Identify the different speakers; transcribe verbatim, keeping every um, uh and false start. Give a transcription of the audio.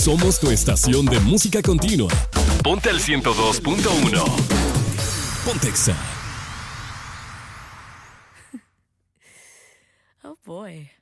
Speaker 1: Somos tu estación de música continua. Ponte al ciento dos punto uno. Pontexa.
Speaker 2: Oh boy.